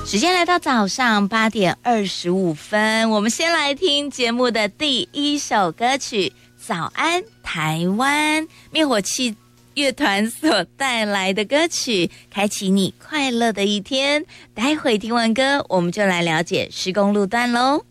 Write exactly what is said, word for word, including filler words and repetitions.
时间来到早上八点二十五分，我们先来听节目的第一首歌曲《早安台湾》，灭火器乐团所带来的歌曲，开启你快乐的一天。待会听完歌，我们就来了解施工路段喽。